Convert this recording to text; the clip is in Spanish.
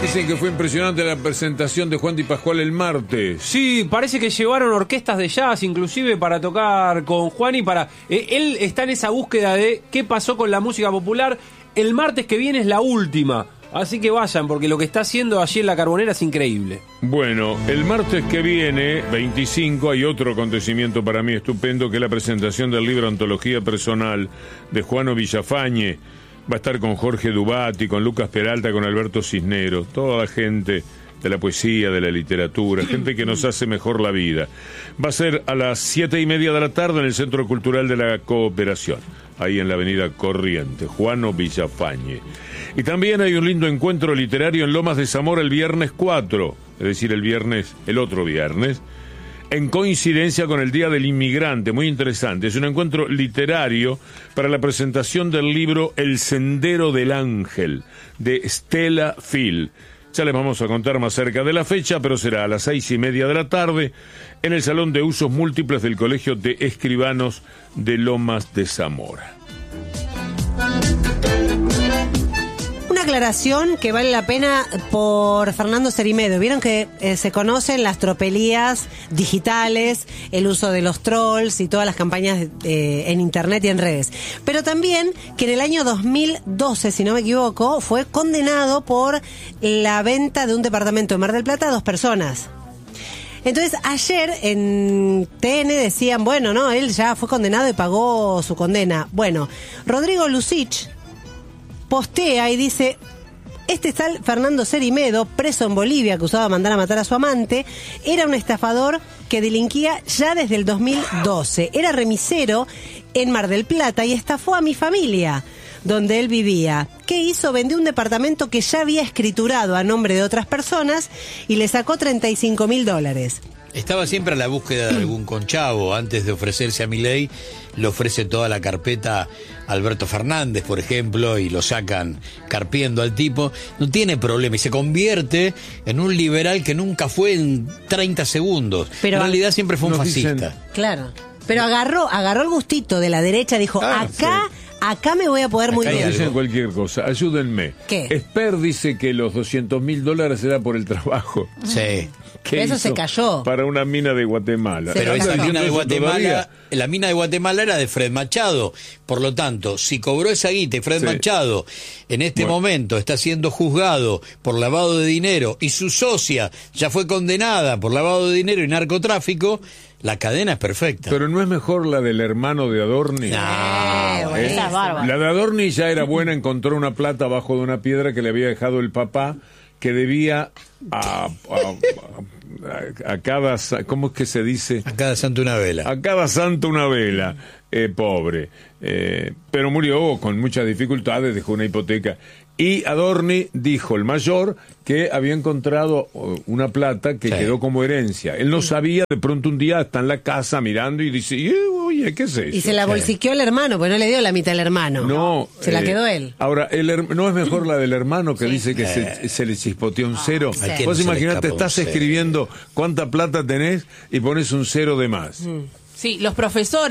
Dicen que fue impresionante la presentación de Juan Di Pascual el martes. Sí, parece que llevaron orquestas de jazz inclusive para tocar con Juan y para... él está en esa búsqueda de qué pasó con la música popular. El martes que viene es la última, así que vayan, porque lo que está haciendo allí en la Carbonera es increíble. Bueno, el martes que viene, 25, hay otro acontecimiento para mí estupendo, que es la presentación del libro Antología Personal de Juano Villafañe. Va a estar con Jorge Dubati, con Lucas Peralta, con Alberto Cisneros, toda la gente de la poesía, de la literatura, gente que nos hace mejor la vida. Va a ser a las 7:30 de la tarde en el Centro Cultural de la Cooperación, ahí en la avenida Corrientes, Juano Villafañe. Y también hay un lindo encuentro literario en Lomas de Zamora el viernes 4, es decir, el otro viernes, en coincidencia con el Día del Inmigrante, muy interesante. Es un encuentro literario para la presentación del libro El Sendero del Ángel, de Stella Phil. Ya les vamos a contar más cerca de la fecha, pero será a las 6:30 de la tarde en el Salón de Usos Múltiples del Colegio de Escribanos de Lomas de Zamora. Una aclaración que vale la pena por Fernando Cerimedo. Vieron que se conocen las tropelías digitales, el uso de los trolls y todas las campañas en internet y en redes. Pero también que en el año 2012, si no me equivoco, fue condenado por la venta de un departamento en Mar del Plata a 2 personas. Entonces, ayer en TN decían, bueno, no, él ya fue condenado y pagó su condena. Bueno, Rodrigo Lucich postea y dice: este tal Fernando Cerimedo, preso en Bolivia, acusado de mandar a matar a su amante, era un estafador que delinquía ya desde el 2012. Era remisero en Mar del Plata y estafó a mi familia, donde él vivía. ¿Qué hizo? Vendió un departamento que ya había escriturado a nombre de otras personas y le sacó $35.000. Estaba siempre a la búsqueda de algún conchavo. Antes de ofrecerse a Milei, le ofrece toda la carpeta a Alberto Fernández, por ejemplo, y lo sacan carpiendo al tipo. No tiene problema y se convierte en un liberal que nunca fue en 30 segundos. Pero en realidad siempre fue un fascista. Claro. Pero agarró el gustito de la derecha, dijo, acá me voy a poder muy bien. Dicen cualquier cosa, ayúdenme. ¿Qué? Esper dice que los $200.000 era por el trabajo. Sí. Eso se cayó. Para una mina de Guatemala. Pero esa mina de Guatemala, la mina de Guatemala era de Fred Machado. Por lo tanto, si cobró esa guita y Fred Machado en este momento está siendo juzgado por lavado de dinero y su socia ya fue condenada por lavado de dinero y narcotráfico, la cadena es perfecta. Pero ¿no es mejor la del hermano de Adorni? No, esa es bárbara. La de Adorni ya era buena, encontró una plata abajo de una piedra que le había dejado el papá, que debía a cada, ¿cómo es que se dice? A cada santo una vela. A cada santo una vela, pobre. Pero murió con muchas dificultades, dejó una hipoteca. Y Adorni dijo, el mayor, que había encontrado una plata que quedó como herencia. Él no sabía, de pronto un día está en la casa mirando y dice, oye, ¿qué es eso? Y se la bolsiqueó el hermano, pues no le dio la mitad al hermano. No. Se la quedó él. Ahora, ¿no es mejor la del hermano que dice que se le chispoteó un cero? Sí. Vos imaginate, estás escribiendo cuánta plata tenés y pones un cero de más. Sí, los profesores